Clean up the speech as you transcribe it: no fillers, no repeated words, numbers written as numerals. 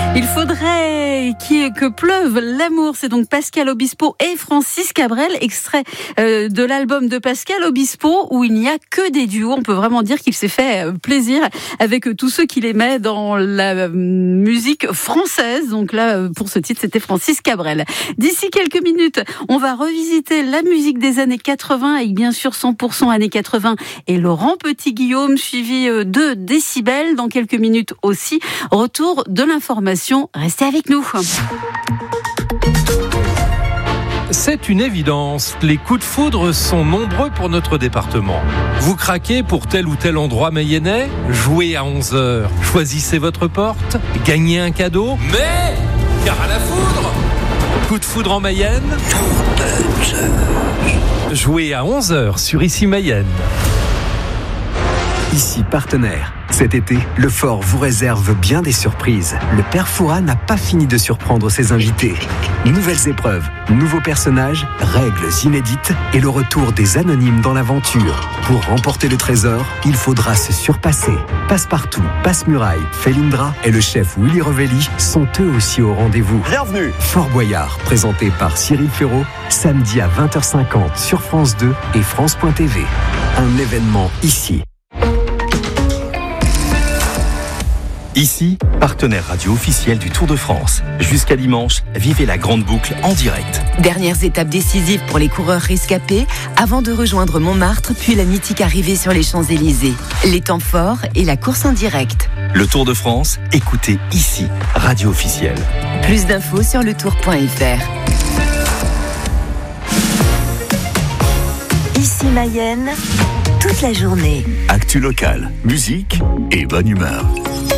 Il faudrait que pleuve l'amour. C'est donc Pascal Obispo et Francis Cabrel, extrait de l'album de Pascal Obispo où il n'y a que des duos. On peut vraiment dire qu'il s'est fait plaisir avec tous ceux qu'il aimait dans la musique française. Donc là, pour ce titre, c'était Francis Cabrel. D'ici quelques minutes, on va revisiter la musique des années 80 avec bien sûr 100% années 80 et Laurent Petit-Guillaume, suivi de Décibel. Dans quelques minutes aussi, retour de l'information. Restez avec nous. C'est une évidence, les coups de foudre sont nombreux pour notre département. Vous craquez pour tel ou tel endroit mayennais ? Jouez à 11h, choisissez votre porte, gagnez un cadeau, mais car à la foudre ! Coup de foudre en Mayenne ? Jouez à 11h sur Ici Mayenne. Ici partenaire. Cet été, le Fort vous réserve bien des surprises. Le Père Fouras n'a pas fini de surprendre ses invités. Nouvelles épreuves, nouveaux personnages, règles inédites et le retour des anonymes dans l'aventure. Pour remporter le trésor, il faudra se surpasser. Passepartout, Passe-Muraille, Felindra et le chef Willy Revelli sont eux aussi au rendez-vous. Bienvenue. Fort Boyard, présenté par Cyril Ferraud, samedi à 20h50 sur France 2 et France.tv. Un événement ici. Ici, partenaire radio officiel du Tour de France. Jusqu'à dimanche, vivez la grande boucle en direct. Dernières étapes décisives pour les coureurs rescapés avant de rejoindre Montmartre puis la mythique arrivée sur les Champs-Élysées. Les temps forts et la course en direct. Le Tour de France, écoutez ici, radio officielle. Plus d'infos sur letour.fr. Ici Mayenne, toute la journée. Actu locale, musique et bonne humeur.